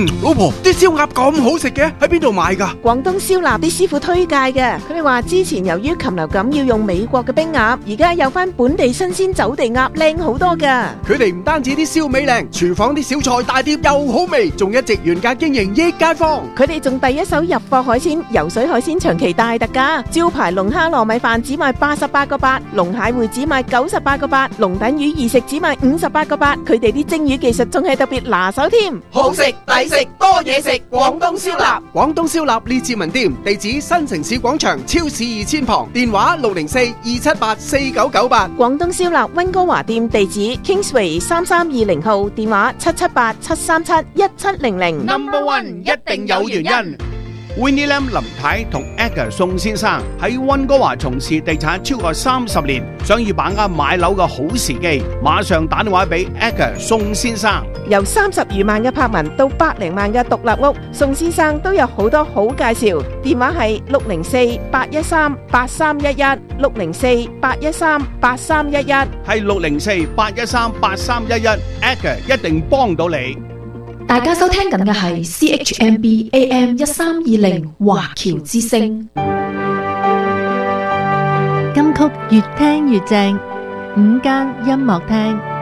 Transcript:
老婆，啲燒鴨咁好食嘅，喺邊度買㗎？ 廣東燒臘啲師傅推介嘅，佢哋話之前由於禽流感要用美國嘅冰鴨，而家有翻本地新鮮走地鴨靚好多㗎。 佢哋唔單止啲燒味靚，廚房啲小菜大碟又好味，仲一直原價經營益街坊。 佢哋仲第一手入貨海鮮，游水海鮮長期大特價，招牌龍蝦糯米飯只賣88個8，龍蟹會只賣98個8，龍躉魚二食只賣58個8。佢哋啲蒸魚技術仲係特別拿手添， 好食抵食多嘢食，廣東燒臘。 廣東燒臘列治文店，地址新城市廣場超市2000旁，電話604-278-4998。 廣東燒臘溫哥華店地址 Kingsway 3320號，電話778-737-1700。 Number One 一定有原因。Winnie Lam 林太同 Edgar 宋先生喺溫哥華從事地產超過30年，想要把握買樓嘅好時機，馬上打電話俾 Edgar 宋先生。 由30餘萬嘅柏文到100零萬嘅獨立屋，宋先生都有好多好介紹。電話係604-813-8311 604-813-8311， 係604-813-8311 Edgar 一定幫到你。 大家收聽緊嘅係 CHMB AM 1320華僑之聲， 金曲越聽越正，午間音樂廳。